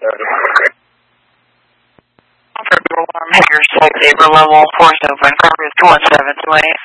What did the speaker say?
Hager 6, April level, force open, cover is 21728.